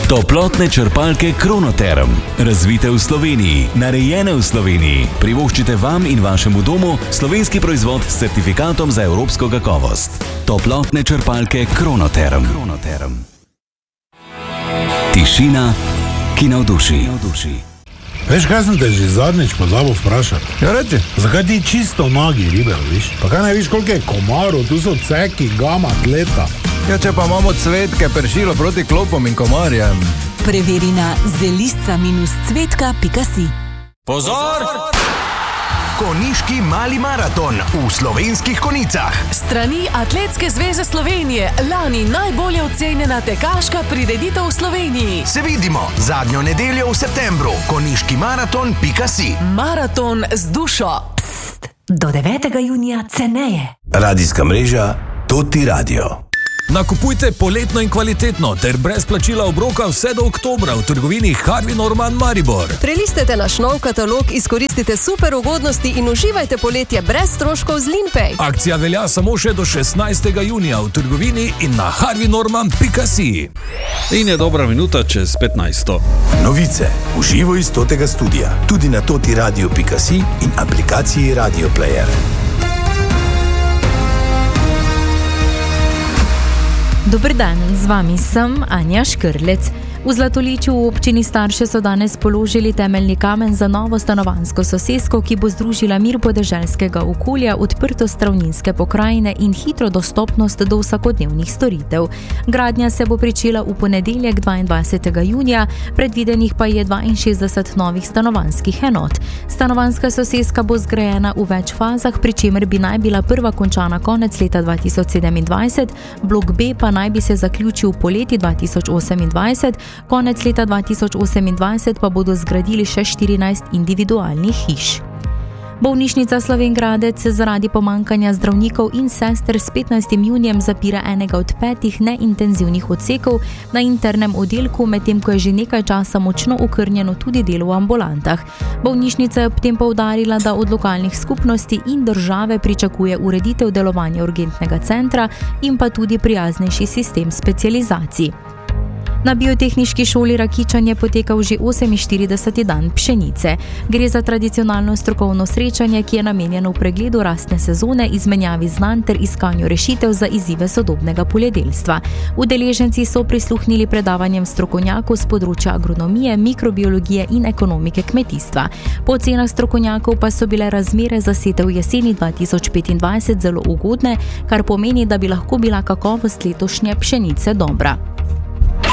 Toplotne črpalke Kronoterm. Razvite v Sloveniji, narejene v Sloveniji. Privoščite vam in vašemu domu slovenski proizvod s certifikatom za evropsko kakovost. Toplotne črpalke Kronoterm. Tišina, ki navduši. Veš, kaj sem te že zadnjič pozabil vprašati? Ja, reči. Zakaj ti čisto nogi ribe loviš? Pa kaj ne viš, koliko je komarov, tu so ceki, gama, tleta. Ja, če pa imamo cvetke, pršilo proti klopom in komarjem. Preveri na zelisca-cvetka.si. Pozor! Konjiški mali maraton v Slovenskih Konjicah. Strani Atletske zveze Slovenije, lani najbolje ocenjena tekaška prireditev v Sloveniji. Se vidimo zadnjo nedeljo v septembru. Konjiškimaraton.si. Maraton z dušo. Pst, do 9. junija ceneje. Radijska mreža Toti Radio. Nakupujte poletno in kvalitetno ter brez plačila obroka vse do oktobra v trgovini Harvey Norman Maribor. Prelistite naš nov katalog, izkoristite super ugodnosti in uživajte poletje brez stroškov z Linpay. Akcija velja samo še do 16. junija v trgovini in na harveynorman.si. In je dobra minuta čez 15. Novice v živo iz Totega studia, tudi na totiradio.si in aplikaciji Radio Player. Dober dan, z vami sem Anja Škrlec. V Zlatoličju v občini Starše so danes položili temeljni kamen za novo stanovanjsko sosesko, ki bo združila mir podeželskega okolja, odprtost ravninske pokrajine in hitro dostopnost do vsakodnevnih storitev. Gradnja se bo pričela v ponedeljek 22. junija, predvidenih pa je 62 novih stanovanjskih enot. Stanovanjska soseska bo zgrajena v več fazah, pri čemer bi naj bila prva končana konec leta 2027, blok B pa naj bi se zaključil poleti 2028, konec leta 2028 pa bodo zgradili še 14 individualnih hiš. Bolnišnica Slovenj Gradec zaradi pomanjkanja zdravnikov in sester s 15. junijem zapira enega od 5 neintenzivnih odsekov na internem oddelku, medtem ko je že nekaj časa močno okrnjeno tudi delo v ambulantah. Bolnišnica je ob tem poudarila, da od lokalnih skupnosti in države pričakuje ureditev delovanja urgentnega centra in pa tudi prijaznejši sistem specializacij. Na biotehniški šoli Rakičan je potekal že 48. dan pšenice. Gre za tradicionalno strokovno srečanje, ki je namenjeno v pregledu rastne sezone, izmenjavi znanj ter iskanju rešitev za izzive sodobnega poljedelstva. Udeleženci so prisluhnili predavanjem strokovnjakov z področja agronomije, mikrobiologije in ekonomike kmetijstva. Po ocenah strokovnjakov pa so bile razmere za setev jeseni 2025 zelo ugodne, kar pomeni, da bi lahko bila kakovost letošnje pšenice dobra.